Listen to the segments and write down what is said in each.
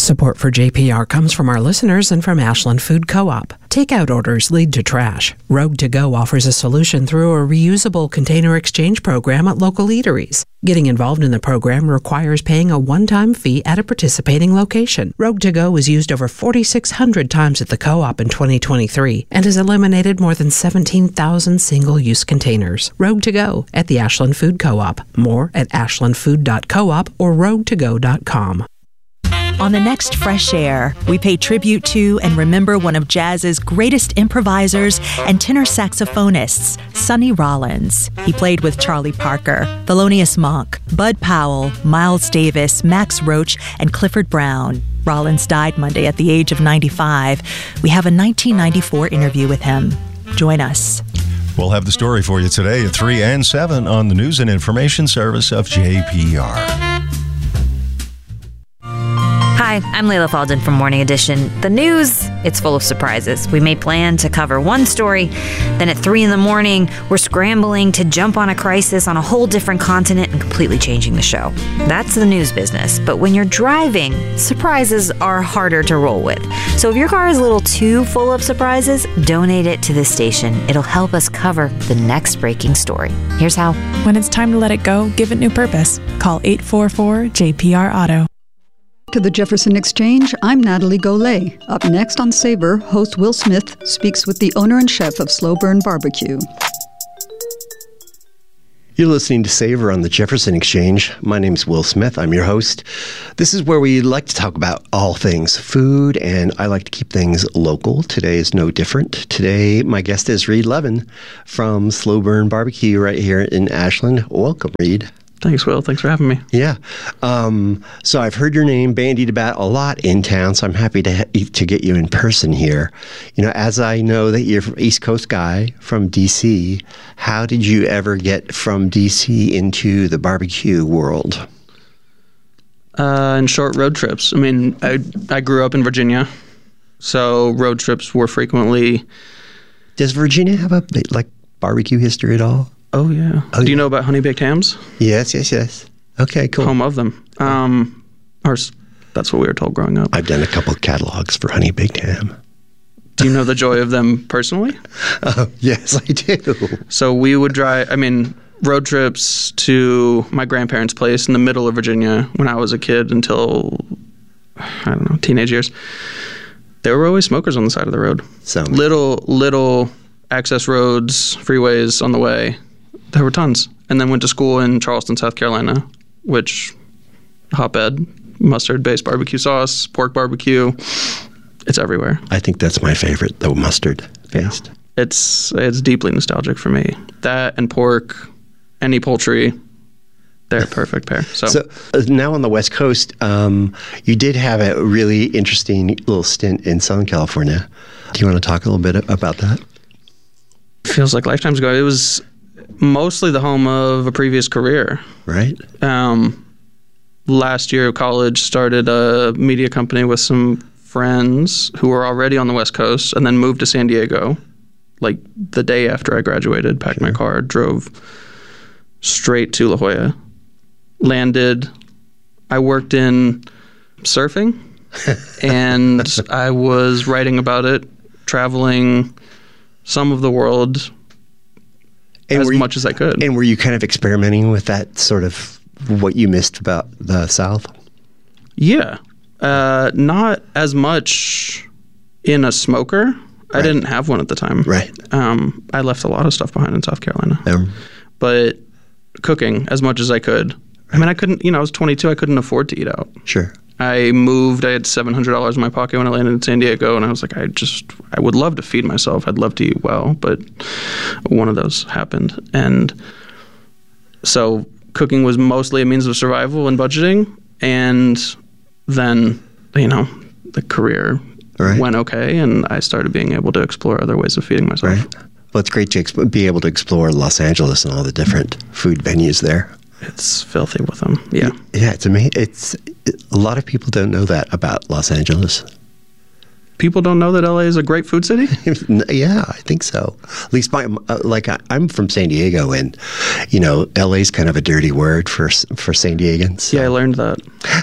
Support for JPR comes from our listeners and from Ashland Food Co-op. Takeout orders lead to trash. Rogue To Go offers a solution through a reusable container exchange program at local eateries. Getting involved in the program requires paying a one-time fee at a participating location. Rogue To Go was used over 4,600 times at the co-op in 2023 and has eliminated more than 17,000 single-use containers. Rogue To Go at the Ashland Food Co-op. More at ashlandfood.coop or roguetogo.com. On the next Fresh Air, we pay tribute to and remember one of jazz's greatest improvisers and tenor saxophonists, Sonny Rollins. He played with Charlie Parker, Thelonious Monk, Bud Powell, Miles Davis, Max Roach, and Clifford Brown. Rollins died Monday at the age of 95. We have a 1994 interview with him. Join us. We'll have the story for you today at 3 and 7 on the News and Information Service of JPR. Hi, I'm Layla Falden from Morning Edition. The news, it's full of surprises. We may plan to cover one story, then at 3 in the morning, we're scrambling to jump on a crisis on a whole different continent and completely changing the show. That's the news business. But when you're driving, surprises are harder to roll with. So if your car is a little too full of surprises, donate it to this station. It'll help us cover the next breaking story. Here's how. When it's time to let it go, give it new purpose. Call 844-JPR-AUTO. To the Jefferson Exchange, I'm Natalie Golay. Up next on Savor, host Will Smith speaks with the owner and chef of Slow Burn Barbecue. You're listening to Savor on the Jefferson Exchange. My name's Will Smith. I'm your host. This is where we like to talk about all things food, and I like to keep things local. Today is no different. Today, my guest is Reed Levin from Slow Burn Barbecue right here in Ashland. Welcome, Reed. Thanks, Will. Thanks for having me. Yeah. So I've heard your name bandied about a lot in town, so I'm happy to get you in person here. You know, as I know that you're an East Coast guy from D.C., how did you ever get from D.C. into the barbecue world? In short road trips. I mean, I grew up in Virginia, so road trips were frequently... Does Virginia have a, barbecue history at all? Oh, yeah. Do you know about Honey Baked Hams? Yes. Okay, cool. Home of them. That's what we were told growing up. I've done a couple of catalogs for Honey Baked Ham. Do you know the joy of them personally? Yes, I do. So we would drive, road trips to my grandparents' place in the middle of Virginia when I was a kid until, teenage years. There were always smokers on the side of the road. So little access roads, freeways on the way. There were tons. And then went to school in Charleston, South Carolina, which hotbed, mustard-based barbecue sauce, pork barbecue. It's everywhere. I think that's my favorite, the mustard-based. Yeah. It's deeply nostalgic for me. That and pork, any poultry, they're a perfect pair. So now on the West Coast, you did have a really interesting little stint in Southern California. Do you want to talk a little bit about that? Feels like lifetimes ago. It was mostly the home of a previous career. Right. Last year of college, started a media company with some friends who were already on the West Coast and then moved to San Diego like the day after I graduated, packed my car, drove straight to La Jolla, landed. I worked in surfing and I was writing about it, traveling some of the world much as I could. And were you kind of experimenting with that sort of what you missed about the South? Yeah. Not as much in a smoker. Right. I didn't have one at the time. Right. I left a lot of stuff behind in South Carolina. But cooking as much as I could. Right. I couldn't, I was 22. I couldn't afford to eat out. Sure. I moved. I had $700 in my pocket when I landed in San Diego, and I was like, I would love to feed myself. I'd love to eat well, but one of those happened. And so cooking was mostly a means of survival and budgeting, and then, the career went okay, and I started being able to explore other ways of feeding myself. Right. Well, it's great to be able to explore Los Angeles and all the different food venues there. It's filthy with them. Yeah. Yeah, it's amazing. A lot of people don't know that about Los Angeles. people don't know that LA is a great food city? Yeah, I think so. At least I'm from San Diego, and LA is kind of a dirty word for San Diegans. So. Yeah, I learned that.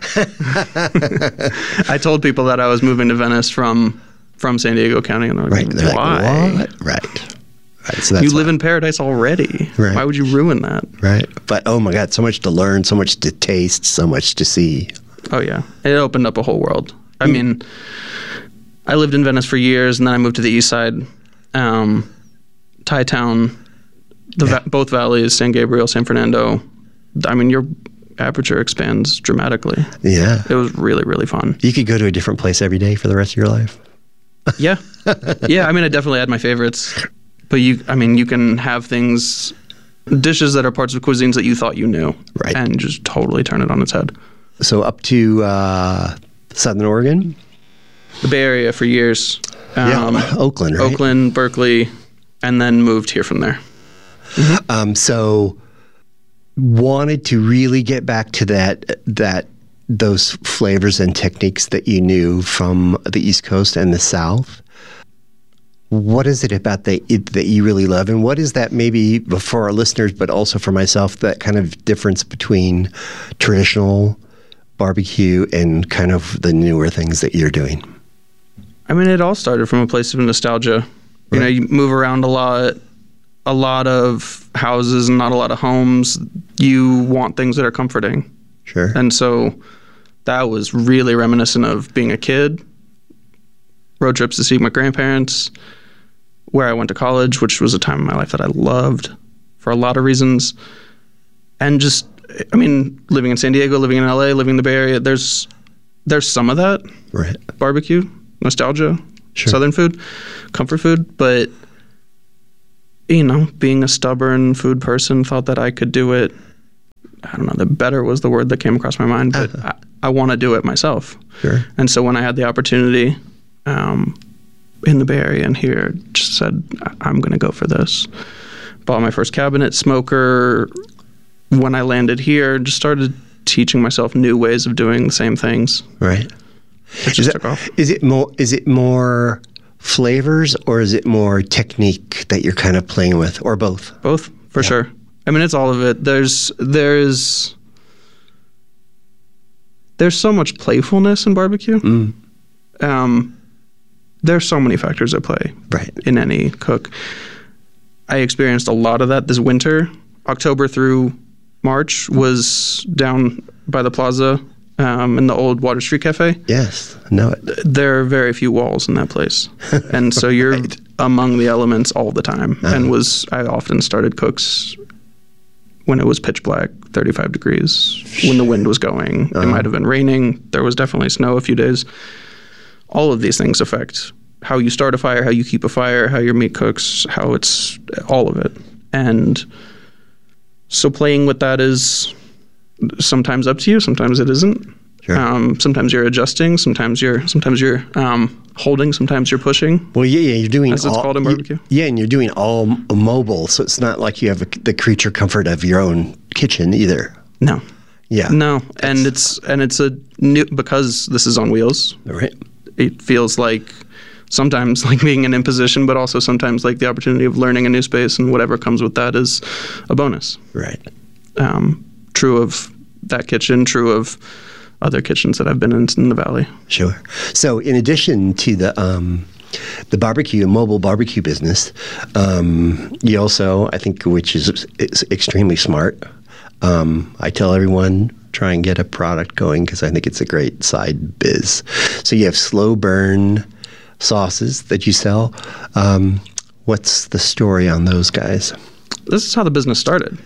I told people that I was moving to Venice from San Diego County, and they're right. like, why? What? Right. So that's you live in paradise already. Right. Why would you ruin that? Right. But oh my God, so much to learn, so much to taste, so much to see. Oh yeah, it opened up a whole world. I mean, I lived in Venice for years, and then I moved to the east side, Thai town, both valleys, San Gabriel, San Fernando. I mean, your aperture expands dramatically. Yeah. It was really, really fun. You could go to a different place every day for the rest of your life. Yeah. Yeah, I mean, I definitely had my favorites. But you can have dishes that are parts of cuisines that you thought you knew. Right. And just totally turn it on its head. So up to Southern Oregon? The Bay Area for years. Oakland, right? Oakland, Berkeley, and then moved here from there. Mm-hmm. So wanted to really get back to those flavors and techniques that you knew from the East Coast and the South. What is it about that you really love? And what is that maybe for our listeners, but also for myself, that kind of difference between traditional barbecue and kind of the newer things that you're doing? I mean, it all started from a place of nostalgia. Right. You move around a lot of houses and not a lot of homes. You want things that are comforting. Sure. And so that was really reminiscent of being a kid, road trips to see my grandparents, where I went to college, which was a time in my life that I loved for a lot of reasons. And just, I mean, living in San Diego, living in LA, living in the Bay Area, there's some of that. Right. Barbecue, nostalgia, sure. Southern food, comfort food. But, being a stubborn food person, thought that I could do it. I don't know, the better was the word that came across my mind, but I want to do it myself. Sure. And so when I had the opportunity in the Bay Area and here, just said, I'm going to go for this. Bought my first cabinet more when I landed here, just started teaching myself new ways of doing the same things. Right. It just took off. Is it more flavors, or is it more technique that you're kind of playing with, or both? Both, for sure. I mean, it's all of it. There's so much playfulness in barbecue. There's so many factors at play in any cook. I experienced a lot of that this winter. October through March was down by the plaza in the old Water Street Cafe. Yes, I know it. There are very few walls in that place. And so you're among the elements all the time. And I often started cooks when it was pitch black, 35 degrees, when the wind was going. It might have been raining. There was definitely snow a few days. All of these things affect how you start a fire, how you keep a fire, how your meat cooks, how it's all of it. And so playing with that is sometimes up to you, sometimes it isn't. Sure. Sometimes you're adjusting, sometimes you're holding, sometimes you're pushing. Well, yeah, you're doing as it's called in barbecue. And you're doing all mobile, so it's not like you have the creature comfort of your own kitchen either. No. Yeah. No, and it's a new, because this is on wheels. Right. It feels like sometimes like being an imposition, but also sometimes like the opportunity of learning a new space, and whatever comes with that is a bonus. Right. True of that kitchen, true of other kitchens that I've been in the Valley. Sure. So in addition to the barbecue, mobile barbecue business, you also, I think, which is extremely smart, I tell everyone, try and get a product going, because I think it's a great side biz. So you have slow burn sauces that you sell. What's the story on those guys? This is how the business started.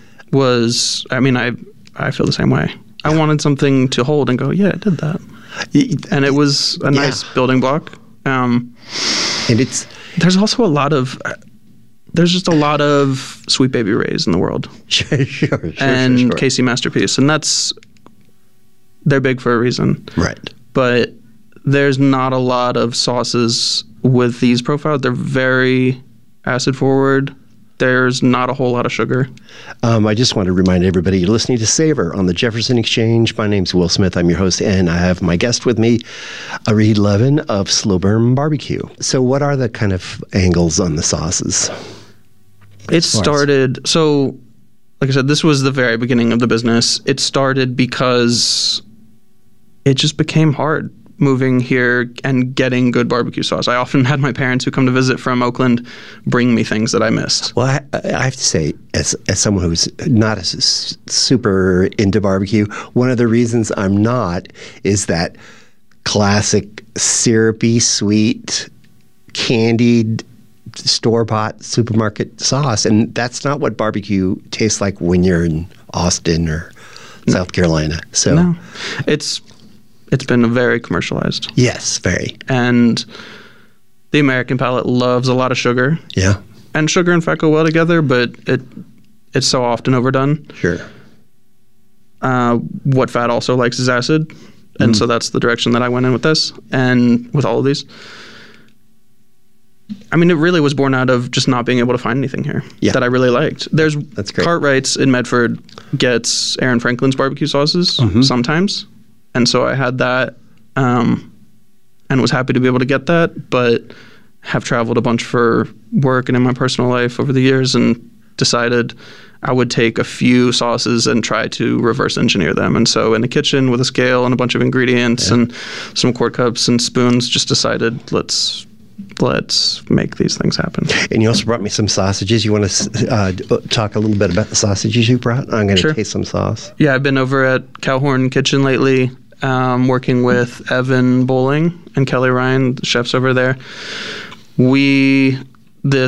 I feel the same way. I wanted something to hold and go, yeah, I did that. And it was a nice building block. And there's also there's just a lot of Sweet Baby Ray's in the world. Sure. And Casey Masterpiece. And they're big for a reason. Right. But there's not a lot of sauces with these profiles. They're very acid forward. There's not a whole lot of sugar. I just want to remind everybody you're listening to Savor on the Jefferson Exchange. My name's Will Smith. I'm your host, and I have my guest with me, Reed Levin of Slow Burn Barbecue. So what are the kind of angles on the sauces? It started, so like I said, this was the very beginning of the business. It started because it just became hard moving here and getting good barbecue sauce. I often had my parents who come to visit from Oakland bring me things that I missed. Well, I have to say, as someone who's not as super into barbecue, one of the reasons I'm not is that classic syrupy, sweet, candied, store-bought supermarket sauce. And that's not what barbecue tastes like when you're in Austin or South Carolina. So no, it's been very commercialized. Yes, very. And the American palate loves a lot of sugar. Yeah. And sugar and fat go well together, but it's so often overdone. Sure. What fat also likes is acid. And so that's the direction that I went in with this and with all of these. I mean, it really was born out of just not being able to find anything here that I really liked. That's great. Cartwright's in Medford gets Aaron Franklin's barbecue sauces sometimes. And so I had that and was happy to be able to get that, but have traveled a bunch for work and in my personal life over the years and decided I would take a few sauces and try to reverse engineer them. And so in the kitchen with a scale and a bunch of ingredients and some quart cups and spoons, just decided let's make these things happen. And you also brought me some sausages. You want to talk a little bit about the sausages you brought? I'm going to taste some sauce. Yeah, I've been over at Cowhorn Kitchen lately, working with Evan Bowling and Kelly Ryan, the chefs over there. We did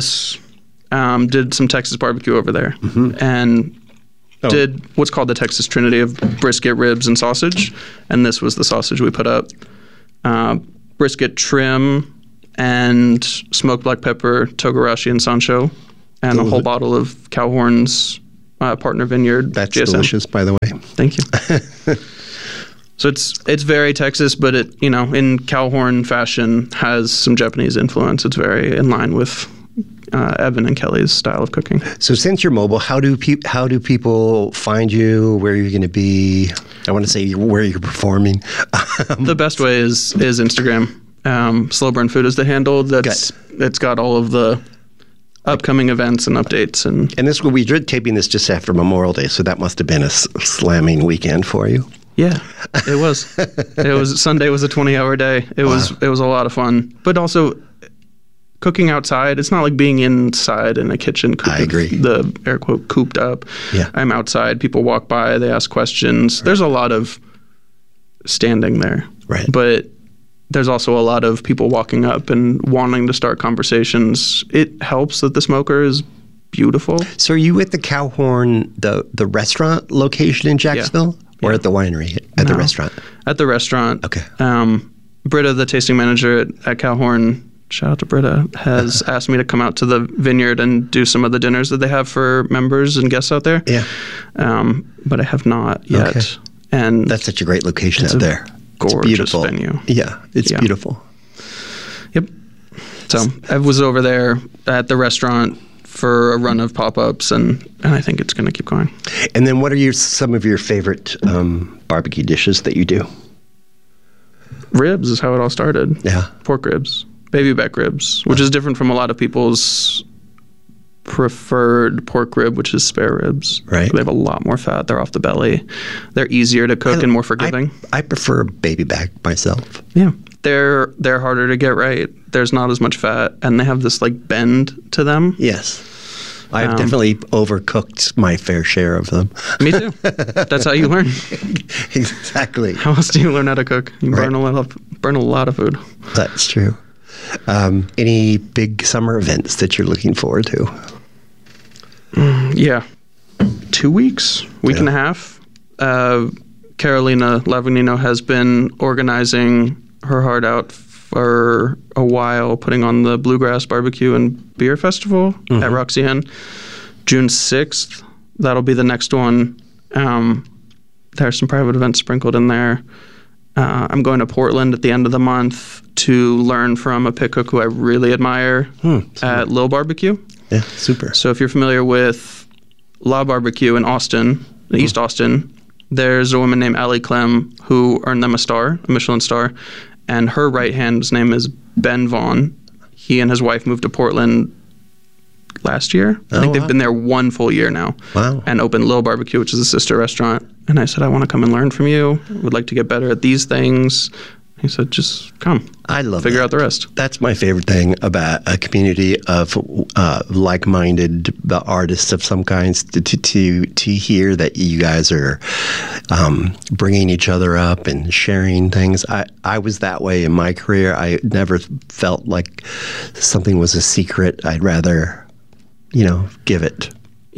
some Texas barbecue over there and did what's called the Texas Trinity of brisket, ribs, and sausage. And this was the sausage we put up. Brisket trim and smoked black pepper, Togarashi, and Sancho, and a whole bottle of Cowhorn's Partner Vineyard. That's GSM. Delicious, by the way. Thank you. So it's very Texas, but it, in Cowhorn fashion, has some Japanese influence. It's very in line with Evan and Kelly's style of cooking. So since you're mobile, how do people find you? Where you're going to be? I want to say where you're performing. The best way is Instagram. Slow Burn Food is the handle. It's got all of the upcoming events and updates. And we did taping this just after Memorial Day, so that must have been a slamming weekend for you. Yeah, it was. Sunday was a 20-hour day. It was a lot of fun, but also cooking outside. It's not like being inside in a kitchen. I agree. The air quote cooped up. Yeah, I'm outside. People walk by. They ask questions. Right. There's a lot of standing there. Right, but there's also a lot of people walking up and wanting to start conversations. It helps that the smoker is beautiful. So are you at the Cowhorn, the restaurant location in Jacksonville, or at the winery at the restaurant? At the restaurant. Okay. Britta, the tasting manager at Cowhorn, shout out to Britta, has asked me to come out to the vineyard and do some of the dinners that they have for members and guests out there. Yeah. But I have not yet. Okay. And that's such a great location out there. Gorgeous venue. Yeah, it's beautiful. Yep. So I was over there at the restaurant for a run of pop-ups, and I think it's going to keep going. And then what are some of your favorite barbecue dishes that you do? Ribs is how it all started. Yeah. Pork ribs. Baby back ribs, which is different from a lot of people's preferred pork rib, which is spare ribs. Right. They have a lot more fat. They're off the belly. They're easier to cook and more forgiving. I prefer baby back myself. Yeah. They're harder to get right. There's not as much fat, and they have this bend to them. Yes. I've definitely overcooked my fair share of them. Me too. That's how you learn. Exactly. How else do you learn how to cook? You burn a lot of food. That's true. Any big summer events that you're looking forward to? Yeah. 2 weeks, week and a half. Carolina Lavignino has been organizing her heart out for a while, putting on the Bluegrass Barbecue and Beer Festival at Roxy Inn. June 6th, that'll be the next one. There's some private events sprinkled in there. I'm going to Portland at the end of the month to learn from a pit cook who I really admire at Lil Barbecue. Yeah, super. So if you're familiar with La Barbecue in Austin, East Austin, there's a woman named Allie Clem who earned them a Michelin star, and her right-hand's name is Ben Vaughn. He and his wife moved to Portland last year. I think they've been there 1 full year now. Wow. And opened Lil Barbecue, which is a sister restaurant. And I said, I want to come and learn from you. I would like to get better at these things. He said, just come. I love Figure that. out the rest. That's my favorite thing about a community of like-minded artists of some kinds, to hear that you guys are bringing each other up and sharing things. I was that way in my career. I never felt like something was a secret. I'd rather, give it.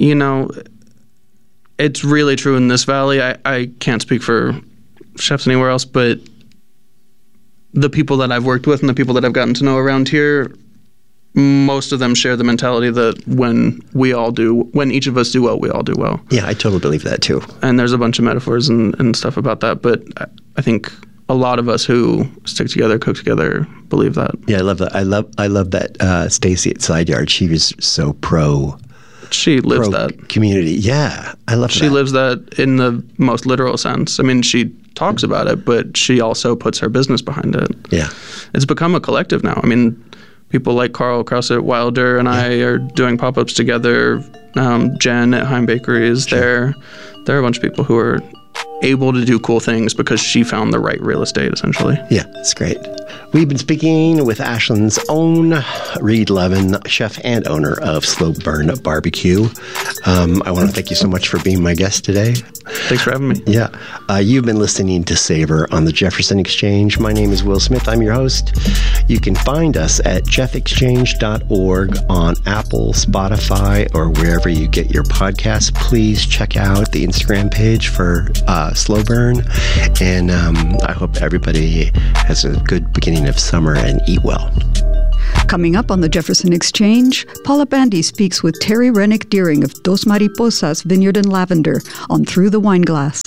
It's really true in this valley. I can't speak for chefs anywhere else, but the people that I've worked with and the people that I've gotten to know around here, most of them share the mentality that when each of us do well, we all do well. Yeah, I totally believe that too. And there's a bunch of metaphors and stuff about that, but I think a lot of us who stick together, cook together, believe that. Yeah, I love that. I love that Stacy at Side Yard. She was so pro. She lives that community. Yeah, I love that. She lives that in the most literal sense. I mean, she talks about it, but she also puts her business behind it. Yeah. It's become a collective now. I mean, people like Carl Krause at Wilder and I are doing pop-ups together. Jen at Heim Bakery is there. There are a bunch of people who are able to do cool things because she found the right real estate, essentially. Yeah, it's great. We've been speaking with Ashland's own Reed Levin, chef and owner of Slow Burn Barbecue. I want to thank you so much for being my guest today. Thanks for having me. Yeah. You've been listening to Savor on the Jefferson Exchange. My name is Will Smith. I'm your host. You can find us at jeffexchange.org on Apple, Spotify, or wherever you get your podcasts. Please check out the Instagram page for Slow Burn. And I hope everybody has a good beginning of summer and eat well. Coming up on the Jefferson Exchange, Paula Bandy speaks with Terry Rennick Deering of Dos Mariposas Vineyard and Lavender on Through the Wineglass.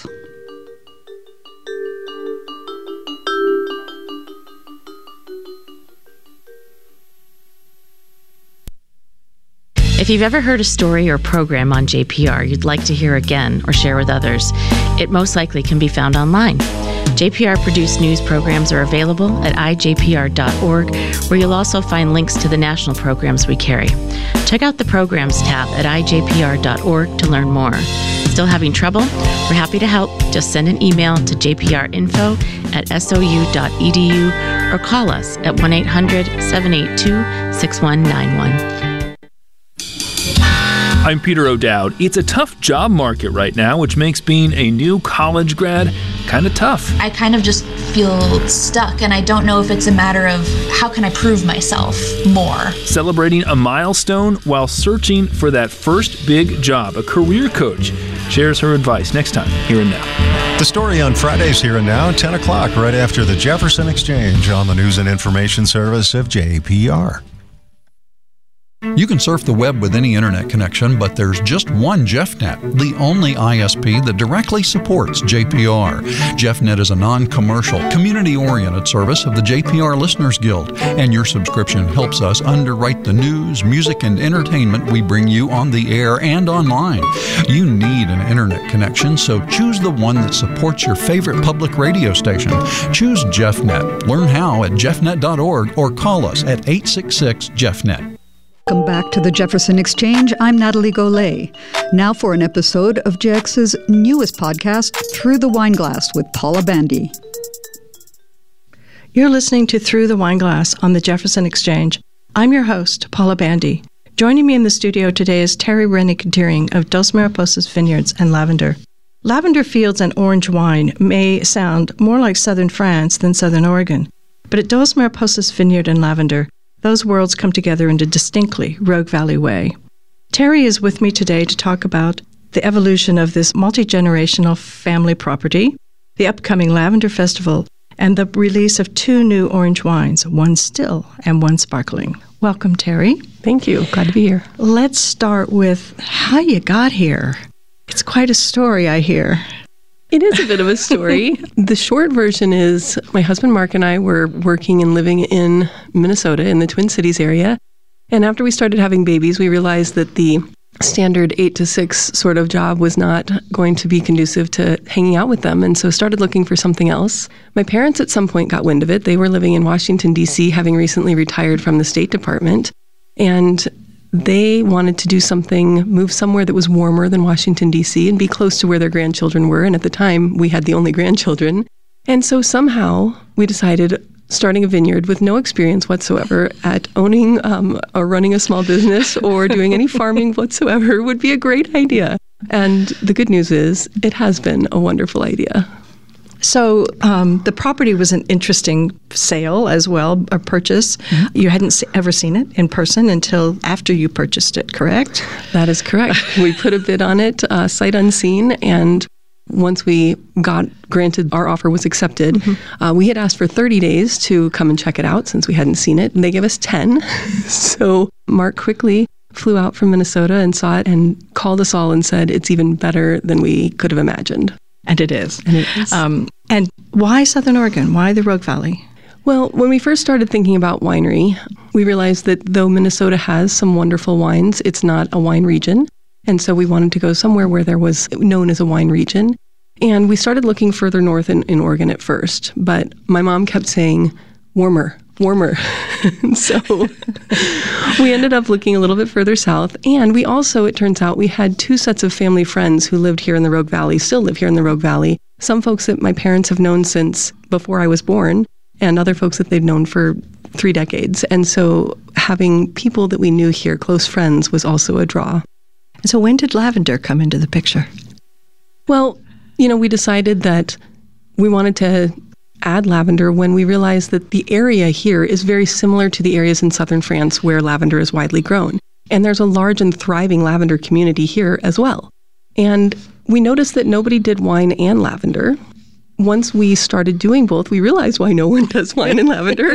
If you've ever heard a story or program on JPR you'd like to hear again or share with others, it most likely can be found online. JPR-produced news programs are available at ijpr.org, where you'll also find links to the national programs we carry. Check out the Programs tab at ijpr.org to learn more. Still having trouble? We're happy to help. Just send an email to jprinfo@sou.edu or call us at 1-800-782-6191. I'm Peter O'Dowd. It's a tough job market right now, which makes being a new college grad kind of tough. I kind of just feel stuck, and I don't know if it's a matter of how can I prove myself more. Celebrating a milestone while searching for that first big job, a career coach shares her advice next time, Here and Now. The story on Fridays, Here and Now, 10 o'clock, right after the Jefferson Exchange on the News and Information Service of JPR. You can surf the web with any internet connection, but there's just one JeffNet, the only ISP that directly supports JPR. JeffNet is a non-commercial, community-oriented service of the JPR Listeners Guild, and your subscription helps us underwrite the news, music, and entertainment we bring you on the air and online. You need an internet connection, so choose the one that supports your favorite public radio station. Choose JeffNet. Learn how at jeffnet.org or call us at 866-JeffNet. Welcome back to the Jefferson Exchange. I'm Natalie Golay. Now for an episode of JX's newest podcast, Through the Wineglass with Paula Bandy. You're listening to Through the Wineglass on the Jefferson Exchange. I'm your host, Paula Bandy. Joining me in the studio today is Terry Rennick Deering of Dos Mariposas Vineyards and Lavender. Lavender fields and orange wine may sound more like southern France than southern Oregon, but at Dos Mariposas Vineyard and Lavender, those worlds come together in a distinctly Rogue Valley way. Terry is with me today to talk about the evolution of this multi-generational family property, the upcoming Lavender Festival, and the release of 2 new orange wines, one still and one sparkling. Welcome, Terry. Thank you. Glad to be here. Let's start with how you got here. It's quite a story, I hear. It is a bit of a story. The short version is my husband Mark and I were working and living in Minnesota in the Twin Cities area, And after we started having babies, we realized that the standard 8 to 6 sort of job was not going to be conducive to hanging out with them, and so started looking for something else. My parents at some point got wind of it. They were living in Washington, D.C., having recently retired from the State Department, and they wanted to do something, move somewhere that was warmer than Washington, D.C., and be close to where their grandchildren were, and at the time, we had the only grandchildren. And so somehow, we decided starting a vineyard with no experience whatsoever at owning or running a small business or doing any farming whatsoever would be a great idea. And the good news is it has been a wonderful idea. So the property was an interesting sale as well, a purchase. Mm-hmm. You hadn't ever seen it in person until after you purchased it, correct? That is correct. We put a bid on it, sight unseen, and once we got granted, our offer was accepted. Mm-hmm. We had asked for 30 days to come and check it out since we hadn't seen it, and they gave us 10. So Mark quickly flew out from Minnesota and saw it and called us all and said, it's even better than we could have imagined. And it is. And it is. And why Southern Oregon? Why the Rogue Valley? Well, when we first started thinking about winery, we realized that though Minnesota has some wonderful wines, it's not a wine region. And so we wanted to go somewhere where there was known as a wine region. And we started looking further north in Oregon at first. But my mom kept saying, warmer. So we ended up looking a little bit further south. And we also, it turns out, we had 2 sets of family friends who lived here in the Rogue Valley, still live here in the Rogue Valley. Some folks that my parents have known since before I was born, and other folks that they've known for 3 decades. And so having people that we knew here, close friends, was also a draw. So when did lavender come into the picture? Well, we decided that we wanted to add lavender when we realized that the area here is very similar to the areas in southern France where lavender is widely grown. And there's a large and thriving lavender community here as well. And we noticed that nobody did wine and lavender. Once we started doing both, we realized why no one does wine and lavender.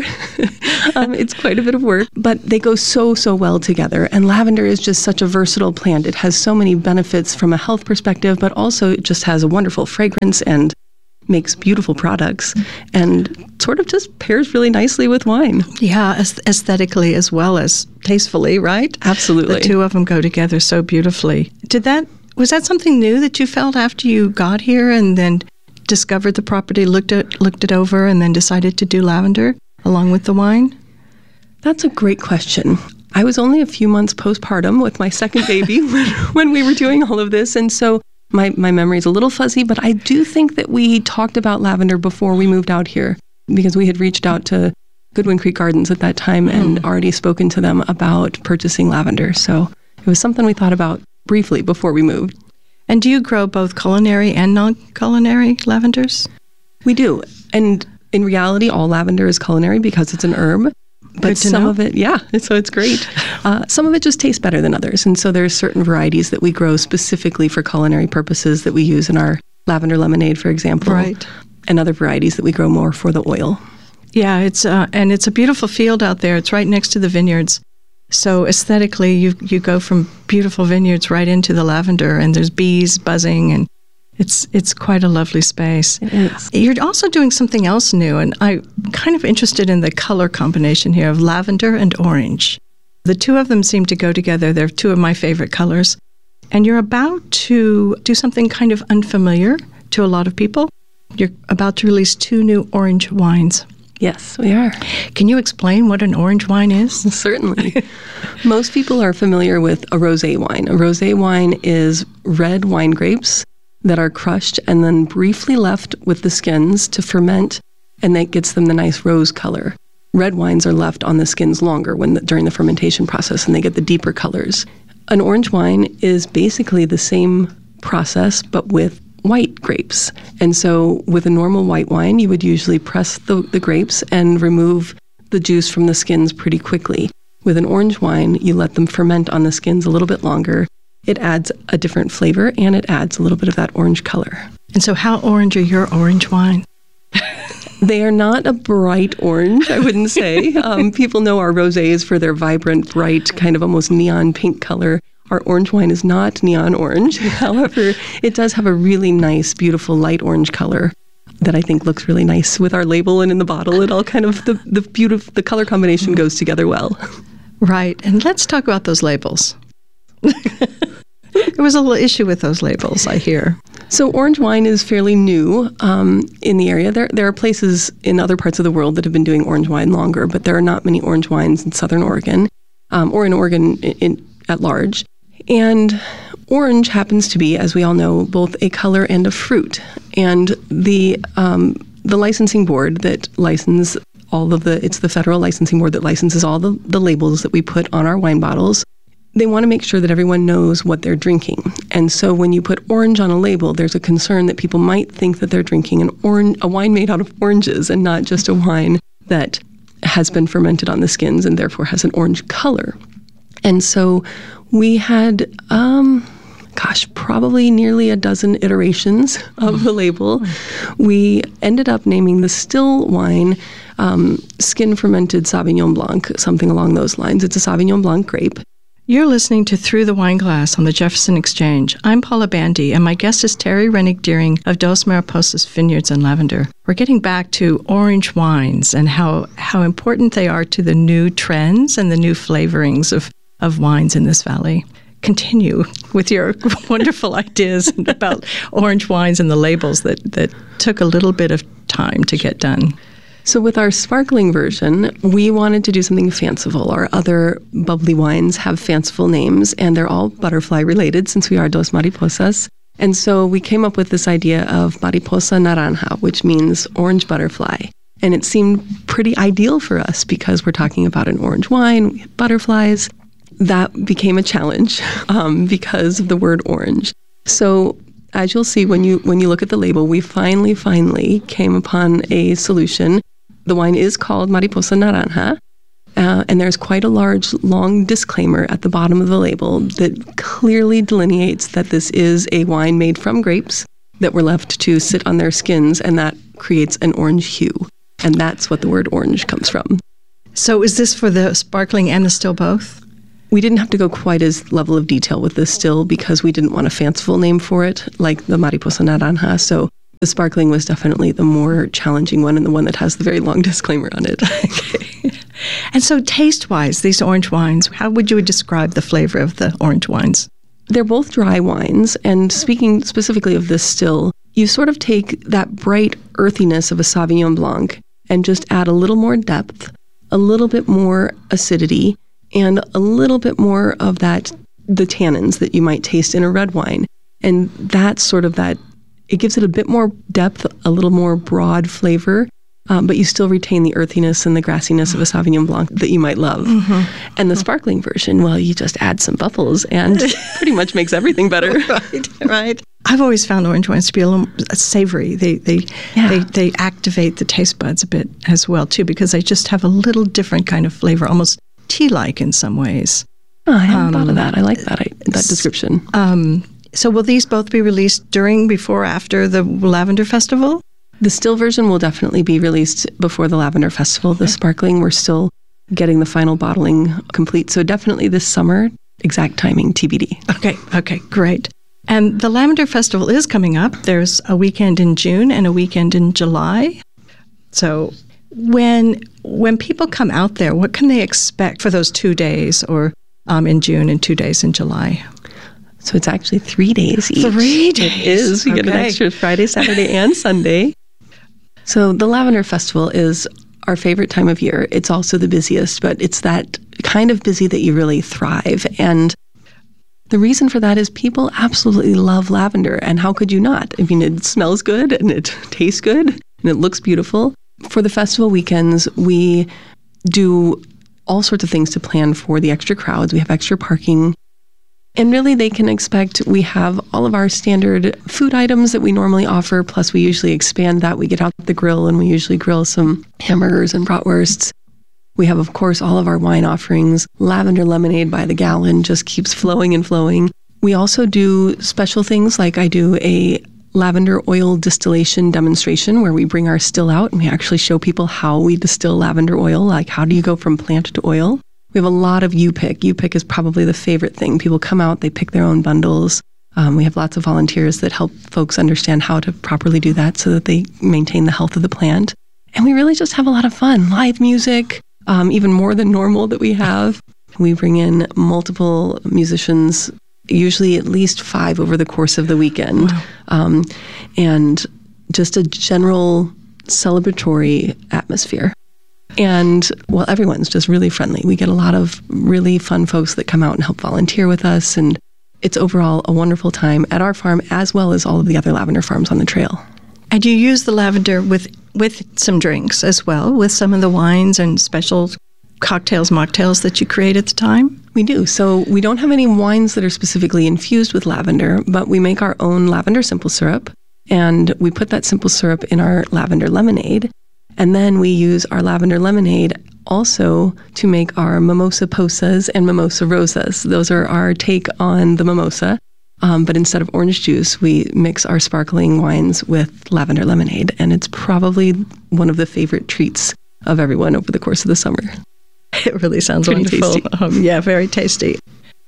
It's quite a bit of work, but they go so well together. And lavender is just such a versatile plant. It has so many benefits from a health perspective, but also it just has a wonderful fragrance and makes beautiful products and sort of just pairs really nicely with wine. Yeah, aesthetically as well as tastefully, right? Absolutely. The 2 of them go together so beautifully. Was that something new that you felt after you got here and then discovered the property, looked it over, and then decided to do lavender along with the wine? That's a great question. I was only a few months postpartum with my second baby when we were doing all of this, and so my memory is a little fuzzy, but I do think that we talked about lavender before we moved out here because we had reached out to Goodwin Creek Gardens at that time and already spoken to them about purchasing lavender. So it was something we thought about briefly before we moved. And do you grow both culinary and non-culinary lavenders? We do. And in reality, all lavender is culinary because it's an herb. But some of it, so it's great. Some of it just tastes better than others. And so there's certain varieties that we grow specifically for culinary purposes that we use in our lavender lemonade, for example. Right. And other varieties that we grow more for the oil. Yeah, it's a beautiful field out there. It's right next to the vineyards. So aesthetically, you go from beautiful vineyards right into the lavender, and there's bees buzzing, and it's quite a lovely space. It is. You're also doing something else new, and I'm kind of interested in the color combination here of lavender and orange. The 2 of them seem to go together. They're 2 of my favorite colors. And you're about to do something kind of unfamiliar to a lot of people. You're about to release 2 new orange wines. Yes, we are. Can you explain what an orange wine is? Certainly. Most people are familiar with a rosé wine. A rosé wine is red wine grapes that are crushed and then briefly left with the skins to ferment, and that gets them the nice rose color. Red wines are left on the skins longer during the fermentation process, and they get the deeper colors. An orange wine is basically the same process, but with white grapes. And so with a normal white wine, you would usually press the grapes and remove the juice from the skins pretty quickly. With an orange wine, you let them ferment on the skins a little bit longer. It adds a different flavor, and it adds a little bit of that orange color. And so how orange are your orange wine? They are not a bright orange, I wouldn't say. People know our rosés for their vibrant, bright, kind of almost neon pink color. Our orange wine is not neon orange. However, it does have a really nice, beautiful light orange color that I think looks really nice with our label and in the bottle. It all kind of, the color combination goes together well. Right. And let's talk about those labels. There was a little issue with those labels, I hear. So orange wine is fairly new in the area. There are places in other parts of the world that have been doing orange wine longer, but there are not many orange wines in Southern Oregon or in Oregon at large. And orange happens to be, as we all know, both a color and a fruit. And the licensing board that licenses it's the federal licensing board that licenses all the labels that we put on our wine bottles. They want to make sure that everyone knows what they're drinking. And so when you put orange on a label, there's a concern that people might think that they're drinking a wine made out of oranges and not just a wine that has been fermented on the skins and therefore has an orange color. And so we had, probably nearly a dozen iterations of the label. We ended up naming the still wine skin fermented Sauvignon Blanc, something along those lines. It's a Sauvignon Blanc grape. You're listening to Through the Wineglass on the Jefferson Exchange. I'm Paula Bandy, and my guest is Terry Rennick-Deering of Dos Mariposas Vineyards and Lavender. We're getting back to orange wines and how important they are to the new trends and the new flavorings of wines in this valley. Continue with your wonderful ideas about orange wines and the labels that took a little bit of time to get done. So with our sparkling version, we wanted to do something fanciful. Our other bubbly wines have fanciful names, and they're all butterfly related since we are Dos Mariposas. And so we came up with this idea of Mariposa Naranja, which means orange butterfly. And it seemed pretty ideal for us because we're talking about an orange wine, we have butterflies. That became a challenge because of the word orange. So as you'll see when you look at the label, we finally came upon a solution. The wine is called Mariposa Naranja, and there's quite a long disclaimer at the bottom of the label that clearly delineates that this is a wine made from grapes that were left to sit on their skins, and that creates an orange hue. And that's what the word orange comes from. So is this for the sparkling and the still both? We didn't have to go quite as level of detail with the still because we didn't want a fanciful name for it, like the Mariposa Naranja. So the sparkling was definitely the more challenging one and the one that has the very long disclaimer on it. Okay. And so taste-wise, these orange wines, how would you describe the flavor of the orange wines? They're both dry wines. And speaking specifically of this still, you sort of take that bright earthiness of a Sauvignon Blanc and just add a little more depth, a little bit more acidity, and a little bit more of the tannins that you might taste in a red wine. And that's sort of that, it gives it a bit more depth, a little more broad flavor, but you still retain the earthiness and the grassiness of a Sauvignon Blanc that you might love. Mm-hmm. And the sparkling version, well, you just add some bubbles and pretty much makes everything better. Right. I've always found orange wines to be a little savory. They activate the taste buds a bit as well, too, because they just have a little different kind of flavor, almost tea-like in some ways. Oh, I hadn't thought of that. I like that description. So will these both be released during, before, after the Lavender Festival? The still version will definitely be released before the Lavender Festival. The sparkling, we're still getting the final bottling complete. So definitely this summer, exact timing, TBD. Okay, great. And the Lavender Festival is coming up. There's a weekend in June and a weekend in July. So when people come out there, what can they expect for those 2 days or in June and 2 days in July? So it's actually 3 days each. 3 days. It is. You get an extra Friday, Saturday, and Sunday. So the Lavender Festival is our favorite time of year. It's also the busiest, but it's that kind of busy that you really thrive. And the reason for that is people absolutely love lavender. And how could you not? I mean, it smells good and it tastes good and it looks beautiful. For the festival weekends, we do all sorts of things to plan for the extra crowds. We have extra parking. And really, they can expect we have all of our standard food items that we normally offer, plus we usually expand that. We get out the grill and we usually grill some hamburgers and bratwursts. We have, of course, all of our wine offerings. Lavender lemonade by the gallon just keeps flowing and flowing. We also do special things like I do a lavender oil distillation demonstration where we bring our still out and we actually show people how we distill lavender oil, like how do you go from plant to oil. We have a lot of U-Pick. U-Pick is probably the favorite thing. People come out, they pick their own bundles. We have lots of volunteers that help folks understand how to properly do that so that they maintain the health of the plant. And we really just have a lot of fun. Live music, even more than normal that we have. We bring in multiple musicians, usually at least 5 over the course of the weekend. Wow. And just a general celebratory atmosphere. And, well, everyone's just really friendly. We get a lot of really fun folks that come out and help volunteer with us. And it's overall a wonderful time at our farm as well as all of the other lavender farms on the trail. And you use the lavender with some drinks as well, with some of the wines and special cocktails, mocktails that you create at the time? We do. So we don't have any wines that are specifically infused with lavender, but we make our own lavender simple syrup. And we put that simple syrup in our lavender lemonade. And then we use our lavender lemonade also to make our mimosa posas and mimosa rosas. Those are our take on the mimosa. But instead of orange juice, we mix our sparkling wines with lavender lemonade. And it's probably one of the favorite treats of everyone over the course of the summer. It really sounds pretty wonderful. Tasty. Yeah, very tasty.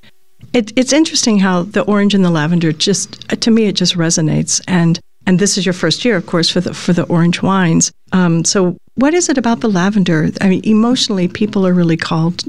It's interesting how the orange and the lavender just, to me, it just resonates. And this is your first year, of course, for the orange wines. So what is it about the lavender? I mean, emotionally, people are really called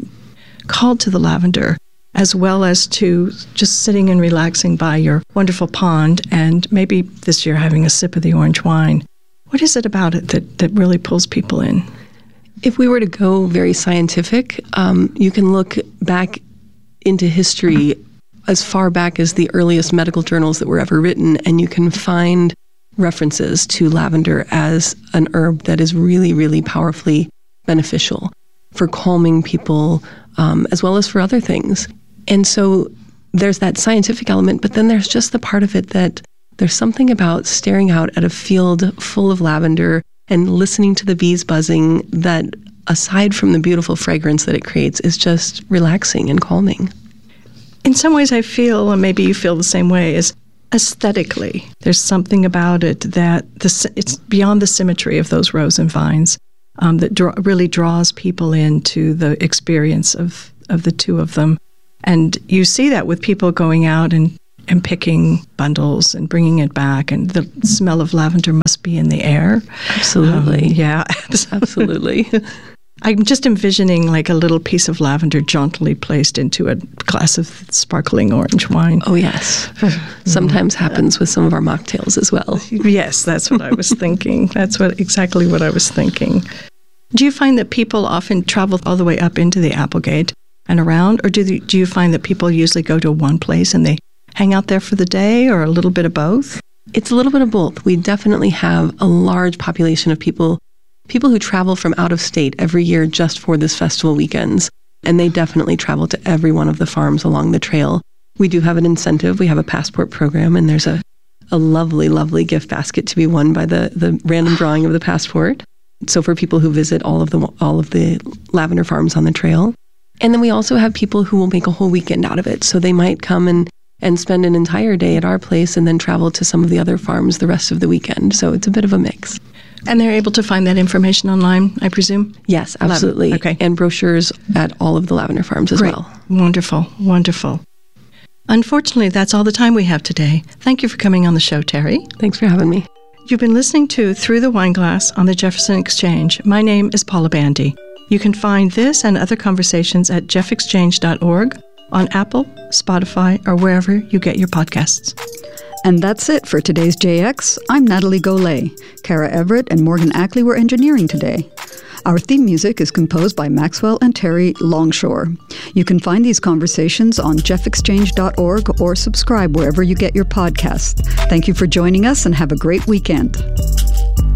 to the lavender, as well as to just sitting and relaxing by your wonderful pond and maybe this year having a sip of the orange wine. What is it about it that really pulls people in? If we were to go very scientific, you can look back into history as far back as the earliest medical journals that were ever written, and you can find references to lavender as an herb that is really, really powerfully beneficial for calming people, as well as for other things. And so there's that scientific element, but then there's just the part of it that there's something about staring out at a field full of lavender and listening to the bees buzzing that, aside from the beautiful fragrance that it creates, is just relaxing and calming. In some ways, I feel, and maybe you feel the same way, is aesthetically, there's something about it that it's beyond the symmetry of those rows and vines that really draws people into the experience of the two of them. And you see that with people going out and picking bundles and bringing it back, and the smell of lavender must be in the air. Absolutely. Yeah, absolutely. I'm just envisioning like a little piece of lavender jauntily placed into a glass of sparkling orange wine. Oh, yes. Sometimes happens with some of our mocktails as well. Yes, that's what I was thinking. That's exactly what I was thinking. Do you find that people often travel all the way up into the Applegate and around, or do you find that people usually go to one place and they hang out there for the day, or a little bit of both? It's a little bit of both. We definitely have a large population of people who travel from out of state every year just for this festival weekends, and they definitely travel to every one of the farms along the trail. We do have an incentive. We have a passport program, and there's a lovely, lovely gift basket to be won by the random drawing of the passport. So for people who visit all of the lavender farms on the trail. And then we also have people who will make a whole weekend out of it. So they might come and spend an entire day at our place and then travel to some of the other farms the rest of the weekend. So it's a bit of a mix. And they're able to find that information online, I presume? Yes, absolutely. Okay. And brochures at all of the lavender farms as well. Wonderful, wonderful. Unfortunately, that's all the time we have today. Thank you for coming on the show, Terry. Thanks for having me. You've been listening to Through the Wineglass on the Jefferson Exchange. My name is Paula Bandy. You can find this and other conversations at jeffexchange.org, on Apple, Spotify, or wherever you get your podcasts. And that's it for today's JX. I'm Natalie Golay. Kara Everett and Morgan Ackley were engineering today. Our theme music is composed by Maxwell and Terry Longshore. You can find these conversations on jeffexchange.org or subscribe wherever you get your podcasts. Thank you for joining us and have a great weekend.